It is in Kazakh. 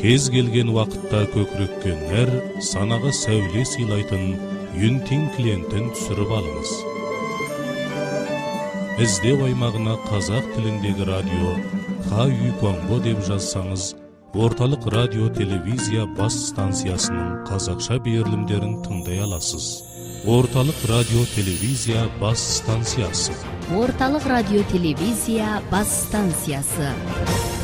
кез келген вақытта көкірекке нәр, санаға сәуле сыйлайтын Юнтин клиентін түсіріп алыңыз. Іздеу аймағына қазақ тіліндегі радио Ха-Үй Конго деп жазсаңыз, орталық радио телевизия бас станциясының қазақша берілімдерін тыңдай аласыз. Орталық радио телевизия бас станциясы. Орталық радио телевизия бас станциясы.